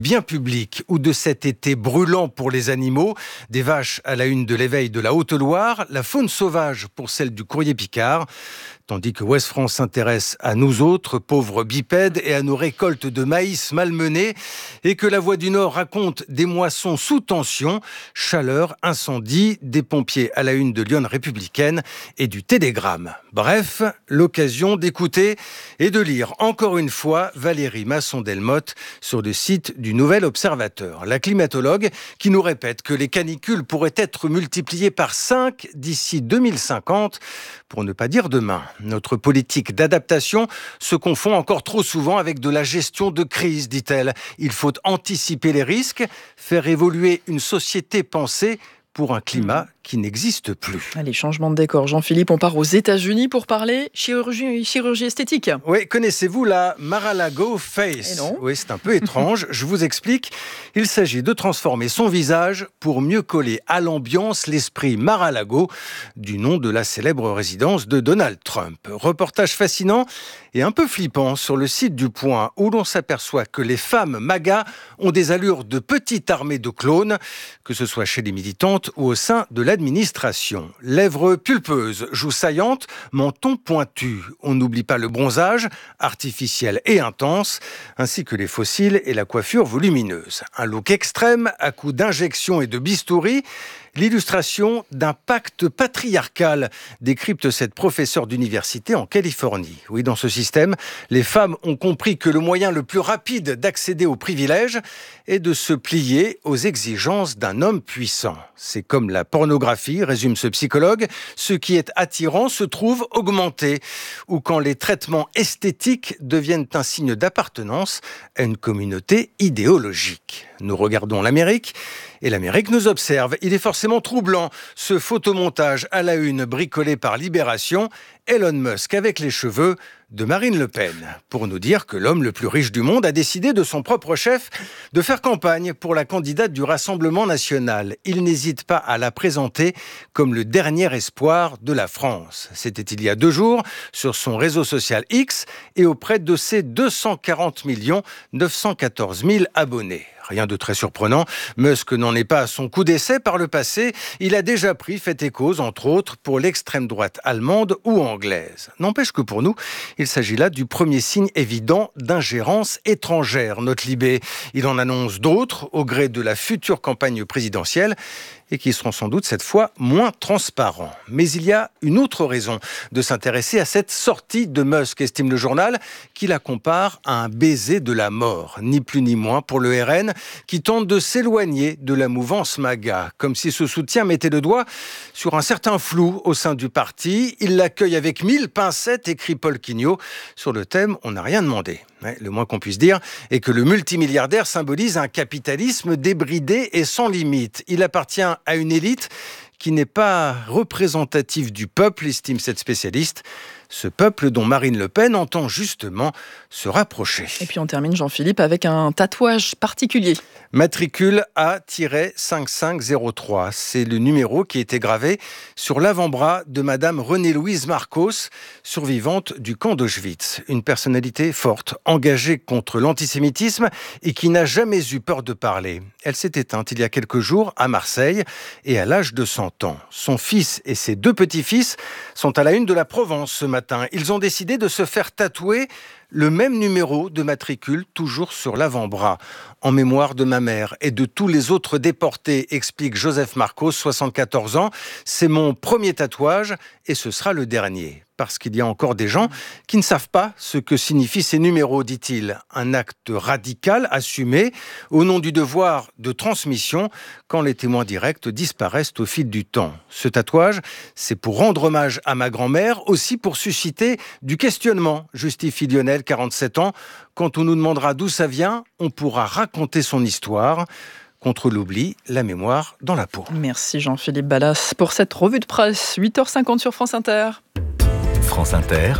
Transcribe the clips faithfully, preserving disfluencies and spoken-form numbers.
Bien public ou de cet été brûlant pour les animaux, des vaches à la une de l'éveil de la Haute-Loire, la faune sauvage pour celle du Courrier Picard, tandis que Ouest France s'intéresse à nous autres, pauvres bipèdes, et à nos récoltes de maïs malmenées, et que la Voix du Nord raconte des moissons sous tension, chaleur, incendie, des pompiers à la une de Lyon Républicaine et du Télégramme. Bref, l'occasion d'écouter et de lire encore une fois Valérie Masson-Delmotte sur le site du Nouvel Observateur. La climatologue qui nous répète que les canicules pourraient être multipliées par cinq d'ici deux mille cinquante, pour ne pas dire demain. Notre politique d'adaptation se confond encore trop souvent avec de la gestion de crise, dit-elle. Il faut anticiper les risques, faire évoluer une société pensée pour un climat qui n'existe plus. Allez, changement de décor. Jean-Philippe, on part aux États-Unis pour parler chirurgie, chirurgie esthétique. Oui, connaissez-vous la Mar-a-Lago Face ? Et non. Oui, c'est un peu étrange. Je vous explique. Il s'agit de transformer son visage pour mieux coller à l'ambiance l'esprit Mar-a-Lago du nom de la célèbre résidence de Donald Trump. Reportage fascinant et un peu flippant sur le site du Point où l'on s'aperçoit que les femmes MAGA ont des allures de petite armée de clones, que ce soit chez les militantes ou au sein de l'administration. Lèvres pulpeuses, joues saillantes, menton pointu. On n'oublie pas le bronzage, artificiel et intense, ainsi que les faux cils et la coiffure volumineuse. Un look extrême à coups d'injections et de bistouri. L'illustration d'un pacte patriarcal, décrypte cette professeure d'université en Californie. Oui, dans ce système, les femmes ont compris que le moyen le plus rapide d'accéder aux privilèges est de se plier aux exigences d'un homme puissant. C'est comme la pornographie, résume ce psychologue, ce qui est attirant se trouve augmenté, ou quand les traitements esthétiques deviennent un signe d'appartenance à une communauté idéologique. Nous regardons l'Amérique, et l'Amérique nous observe. Il est forcément troublant, ce photomontage à la une bricolé par Libération, Elon Musk avec les cheveux de Marine Le Pen, pour nous dire que l'homme le plus riche du monde a décidé de son propre chef de faire campagne pour la candidate du Rassemblement national. Il n'hésite pas à la présenter comme le dernier espoir de la France. C'était il y a deux jours sur son réseau social X et auprès de ses deux cent quarante millions neuf cent quatorze mille abonnés. Rien de très surprenant, Musk n'en est pas à son coup d'essai par le passé. Il a déjà pris fait et cause, entre autres, pour l'extrême droite allemande ou anglaise. N'empêche que pour nous, il s'agit là du premier signe évident d'ingérence étrangère, note Libé. Il en annonce d'autres au gré de la future campagne présidentielle et qui seront sans doute cette fois moins transparents. Mais il y a une autre raison de s'intéresser à cette sortie de Musk, estime le journal, qui la compare à un baiser de la mort, ni plus ni moins pour le R N, qui tente de s'éloigner de la mouvance MAGA, comme si ce soutien mettait le doigt sur un certain flou au sein du parti. Il l'accueille avec mille pincettes, écrit Paul Quignot. Sur le thème, on n'a rien demandé. Le moins qu'on puisse dire est que le multimilliardaire symbolise un capitalisme débridé et sans limite. Il appartient à une élite qui n'est pas représentative du peuple, estime cette spécialiste. Ce peuple dont Marine Le Pen entend justement se rapprocher. Et puis on termine, Jean-Philippe, avec un tatouage particulier. Matricule A cinq cinq zéro trois. C'est le numéro qui a été gravé sur l'avant-bras de Madame Renée-Louise Marcos, survivante du camp d'Auschwitz. Une personnalité forte, engagée contre l'antisémitisme et qui n'a jamais eu peur de parler. Elle s'est éteinte il y a quelques jours à Marseille et à l'âge de cent ans. Son fils et ses deux petits-fils sont à la une de la Provence ce matin. Ils ont décidé de se faire tatouer le même numéro de matricule, toujours sur l'avant-bras. En mémoire de ma mère et de tous les autres déportés, explique Joseph Marcos, soixante-quatorze ans. C'est mon premier tatouage et ce sera le dernier. Parce qu'il y a encore des gens qui ne savent pas ce que signifient ces numéros, dit-il. Un acte radical, assumé, au nom du devoir de transmission, quand les témoins directs disparaissent au fil du temps. Ce tatouage, c'est pour rendre hommage à ma grand-mère, aussi pour susciter du questionnement, justifie Lionel, quarante-sept ans. Quand on nous demandera d'où ça vient, on pourra raconter son histoire. Contre l'oubli, la mémoire dans la peau. Merci Jean-Philippe Ballas pour cette revue de presse. huit heures cinquante sur France Inter. France Inter,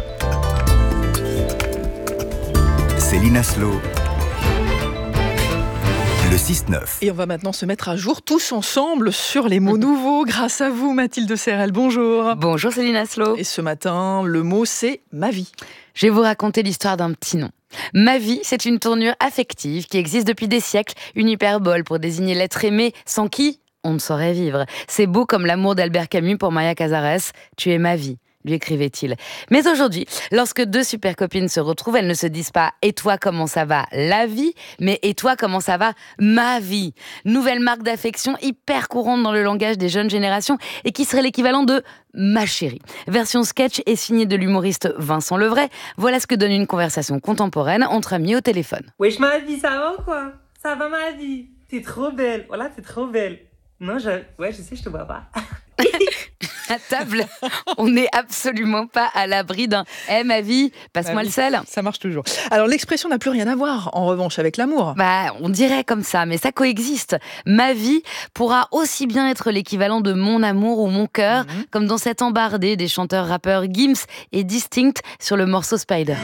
Céline Aslo, le six neuf. Et on va maintenant se mettre à jour tous ensemble sur les mots nouveaux. Grâce à vous, Mathilde Serrel, bonjour. Bonjour Céline Aslo. Et ce matin, le mot c'est « ma vie ». Je vais vous raconter l'histoire d'un petit nom. Ma vie, c'est une tournure affective qui existe depuis des siècles, une hyperbole pour désigner l'être aimé sans qui on ne saurait vivre. C'est beau comme l'amour d'Albert Camus pour Maria Cazares. Tu es ma vie, lui écrivait-il. Mais aujourd'hui, lorsque deux super copines se retrouvent, elles ne se disent pas « et toi, comment ça va la vie ?» mais « et toi, comment ça va ma vie ?» Nouvelle marque d'affection hyper courante dans le langage des jeunes générations et qui serait l'équivalent de « ma chérie ». Version sketch et signée de l'humoriste Vincent Levray. Voilà ce que donne une conversation contemporaine entre amis au téléphone. Wesh ma vie, ça va ou quoi? Ça va ma vie? T'es trop belle, voilà, t'es trop belle. Non, je... ouais, je sais, je te vois pas. À table, on n'est absolument pas à l'abri d'un « Eh ma vie, passe-moi Bah le oui, sel ». Ça marche toujours. Alors l'expression n'a plus rien à voir, en revanche, avec l'amour. Bah, on dirait comme ça, mais ça coexiste. Ma vie pourra aussi bien être l'équivalent de mon amour ou mon cœur, Mmh. comme dans cet embardé des chanteurs rappeurs Gims et Distinct sur le morceau Spider.